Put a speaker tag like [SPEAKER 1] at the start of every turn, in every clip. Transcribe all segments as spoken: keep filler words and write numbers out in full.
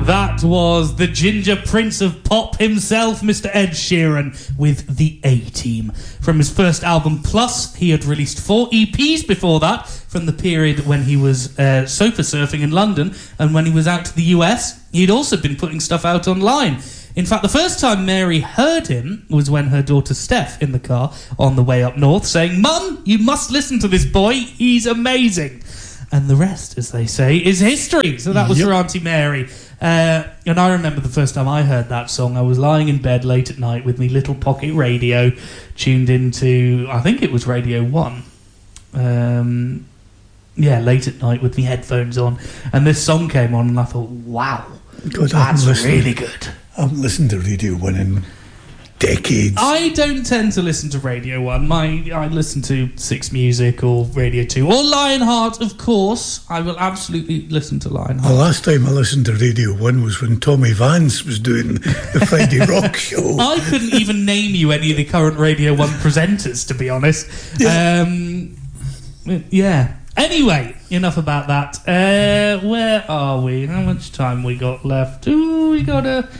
[SPEAKER 1] That was the Ginger Prince of Pop himself, Mister Ed Sheeran, with the A-Team. From his first album, Plus, he had released four E Ps before that, from the period when he was uh, sofa surfing in London, and when he was out to the U S, he'd also been putting stuff out online. In fact, the first time Mary heard him was when her daughter Steph, in the car on the way up north, saying, "Mum, you must listen to this boy, he's amazing." And the rest, as they say, is history. So that was yep. for Auntie Mary. Uh, and I remember the first time I heard that song, I was lying in bed late at night with my little pocket radio tuned into, I think it was Radio one. Um, yeah, late at night with my headphones on. And this song came on and I thought, wow, God, that's really good.
[SPEAKER 2] I haven't listened to Radio one in decades.
[SPEAKER 1] I don't tend to listen to Radio one. My I listen to Six Music or Radio two or Lionheart, of course. I will absolutely listen to Lionheart.
[SPEAKER 2] The last time I listened to Radio one was when Tommy Vance was doing the Friday Rock Show.
[SPEAKER 1] I couldn't even name you any of the current Radio one presenters, to be honest. Yeah. Um, yeah. Anyway, enough about that. Uh, where are we? How much time we got left? Ooh, we got a...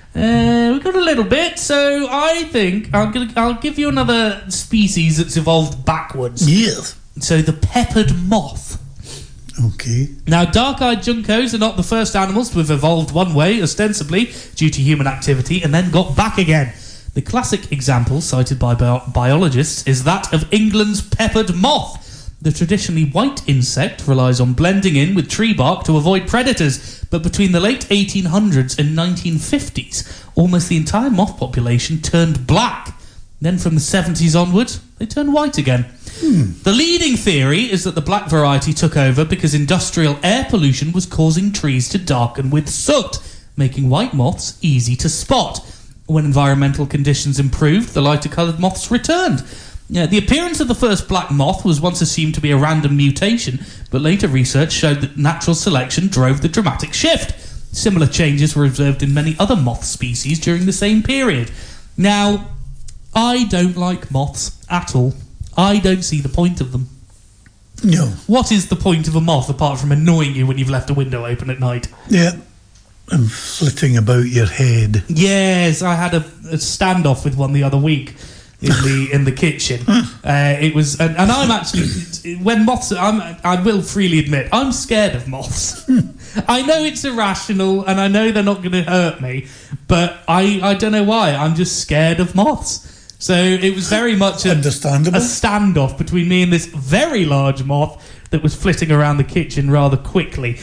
[SPEAKER 1] Uh, we've got a little bit, so I think I'll, gonna, I'll give you another species that's evolved backwards.
[SPEAKER 2] Yes.
[SPEAKER 1] So the peppered moth.
[SPEAKER 2] Okay.
[SPEAKER 1] Now, dark-eyed juncos are not the first animals to have evolved one way, ostensibly, due to human activity, and then got back again. The classic example, cited by bi- biologists, is that of England's peppered moth. The traditionally white insect relies on blending in with tree bark to avoid predators, but between the late eighteen hundreds and nineteen fifties, almost the entire moth population turned black. Then from the seventies onwards, they turned white again. Hmm. The leading theory is that the black variety took over because industrial air pollution was causing trees to darken with soot, making white moths easy to spot. When environmental conditions improved, the lighter-coloured moths returned. Yeah, the appearance of the first black moth was once assumed to be a random mutation, but later research showed that natural selection drove the dramatic shift. Similar changes were observed in many other moth species during the same period. Now, I don't like moths at all. I don't see the point of them.
[SPEAKER 2] No.
[SPEAKER 1] What is the point of a moth apart from annoying you when you've left a window open at night?
[SPEAKER 2] Yeah. And flitting about your head.
[SPEAKER 1] Yes, I had a, a standoff with one the other week. In the in the kitchen, uh, it was, and, and I'm actually when moths. I'm, I will freely admit I'm scared of moths. I know it's irrational, and I know they're not going to hurt me, but I, I don't know why. I'm just scared of moths. So it was very much a,
[SPEAKER 2] understandable
[SPEAKER 1] a standoff between me and this very large moth that was flitting around the kitchen rather quickly.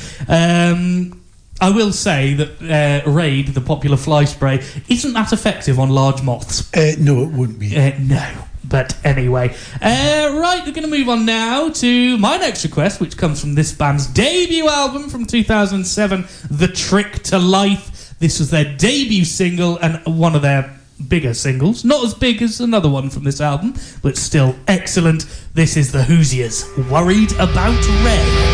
[SPEAKER 1] Um, I will say that uh, Raid, the popular fly spray, isn't that effective on large moths.
[SPEAKER 2] Uh, no, it wouldn't be.
[SPEAKER 1] Uh, no. But anyway. Uh, right, we're going to move on now to my next request, which comes from this band's debut album from two thousand seven, The Trick to Life. This was their debut single and one of their bigger singles. Not as big as another one from this album, but still excellent. This is the Hoosiers, Worried About Red.